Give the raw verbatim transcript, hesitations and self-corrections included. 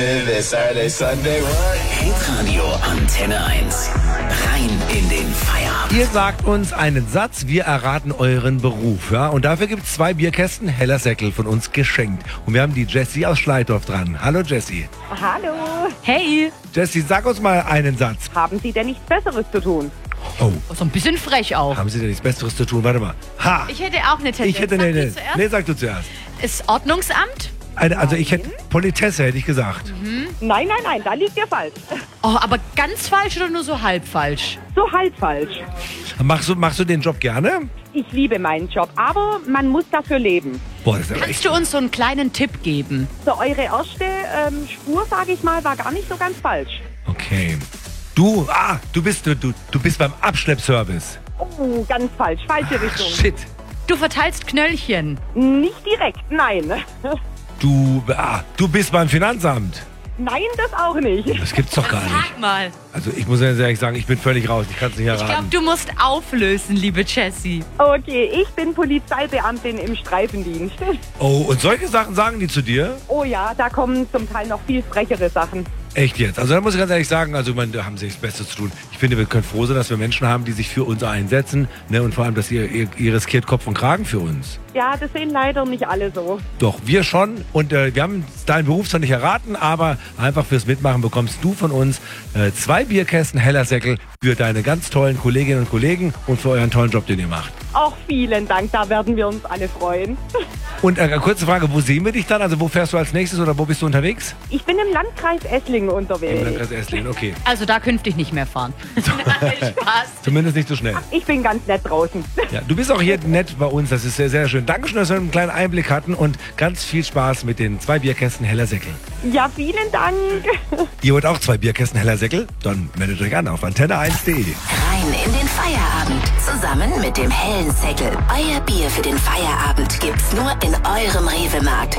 Saturday, Sunday, Hitradio Antenne eins. Rein in den Feierabend. Ihr sagt uns einen Satz, wir erraten euren Beruf. Ja? Und dafür gibt es zwei Bierkästen Heller Säckel von uns geschenkt. Und wir haben die Jessie aus Schleitorf dran. Hallo Jessie. Hallo. Hey, Jessie, sag uns mal einen Satz. Haben Sie denn nichts Besseres zu tun? Oh, so ein bisschen frech auch. haben Sie denn nichts Besseres zu tun? Warte mal. Ha! Ich hätte auch eine Tendenz. Ich hätte Sag eine. du Nee, zuerst? nee, sag du zuerst. Ist Ordnungsamt? Eine, also ich hätte Politesse, hätte ich gesagt. Nein, nein, nein, da liegt ihr falsch. Oh, aber ganz falsch oder nur so halb falsch? So halb falsch. Machst du, machst du den Job gerne? Ich liebe meinen Job, aber man muss dafür leben. Boah, das ist ja Kannst echt. du uns so einen kleinen Tipp geben? So, eure erste ähm, Spur, sage ich mal, war gar nicht so ganz falsch. Okay. Du, ah, du bist, du, du, du bist beim Abschleppservice. Oh, ganz falsch, falsche Richtung. Shit. Du verteilst Knöllchen. Nicht direkt, nein. Du, ah, du bist beim Finanzamt. Nein, das auch nicht. Das gibt's doch gar nicht. Sag mal. Also ich muss ganz ehrlich sagen, ich bin völlig raus. Ich kann es nicht Ich glaube, erraten. du musst auflösen, liebe Jessie. Okay, ich bin Polizeibeamtin im Streifendienst. Oh, und solche Sachen sagen die zu dir? Oh ja, da kommen zum Teil noch viel frechere Sachen. Echt jetzt? Also da muss ich ganz ehrlich sagen, also man, da haben sie das Beste zu tun. Ich finde, wir können froh sein, dass wir Menschen haben, die sich für uns einsetzen. Ne? Und vor allem, dass ihr, ihr, ihr riskiert Kopf und Kragen für uns. Ja, das sehen leider nicht alle so. Doch, wir schon. Und äh, wir haben deinen Beruf zwar nicht erraten, aber einfach fürs Mitmachen bekommst du von uns äh, zwei Bierkästen Heller Säckel für deine ganz tollen Kolleginnen und Kollegen und für euren tollen Job, den ihr macht. Auch vielen Dank, da werden wir uns alle freuen. Und äh, kurze Frage, wo sehen wir dich dann? Also wo fährst du als nächstes oder wo bist du unterwegs? Ich bin im Landkreis Esslingen Im unterwegs. Landkreis Esslingen, okay. Also da künftig nicht mehr fahren. Nein, Spaß. Zumindest nicht so schnell. Ich bin ganz nett draußen. Ja, du bist auch hier nett bei uns, das ist sehr, sehr schön. Dankeschön, dass wir einen kleinen Einblick hatten und ganz viel Spaß mit den zwei Bierkästen Heller Säckel. Ja, vielen Dank. Ihr wollt auch zwei Bierkästen Heller Säckel? Dann meldet euch an auf antenne eins punkt de. Rein in den Feierabend. Zusammen mit dem hellen Säckel. Euer Bier für den Feierabend gibt's nur in eurem Rewe-Markt.